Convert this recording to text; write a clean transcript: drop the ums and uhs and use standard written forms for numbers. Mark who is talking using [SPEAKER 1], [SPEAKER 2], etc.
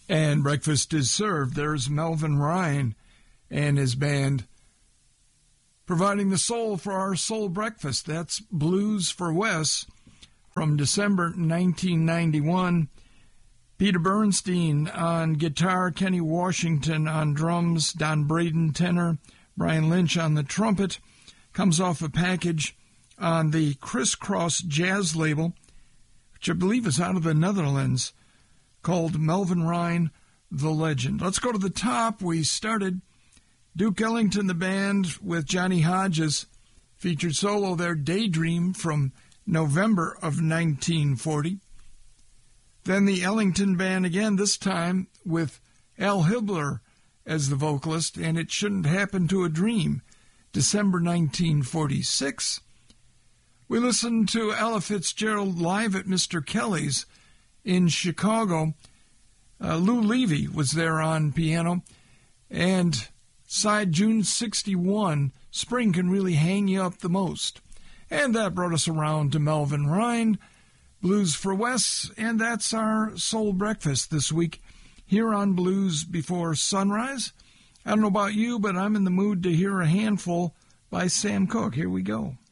[SPEAKER 1] And breakfast is served. There's Melvin Ryan and his band providing the soul for our soul breakfast. That's Blues for Wes from December 1991. Peter Bernstein on guitar, Kenny Washington on drums, Don Braden tenor, Brian Lynch on the trumpet. Comes off a package on the Crisscross Jazz label, which I believe is out of the Netherlands, called Melvin Ryan, The Legend. Let's go to the top. We started Duke Ellington, the band, with Johnny Hodges, featured solo there, Daydream, from November of 1940. Then the Ellington band again, this time with Al Hibbler as the vocalist, and It Shouldn't Happen to a Dream, December 1946. We listened to Ella Fitzgerald live at Mr. Kelly's in Chicago. Lou Levy was there on piano. And side June 61, Spring Can Really Hang You Up the Most. And that brought us around to Melvin Ryan, Blues for Wes, and that's our soul breakfast this week here on Blues Before Sunrise. I don't know about you, but I'm in the mood to hear a handful by Sam Cooke. Here we go.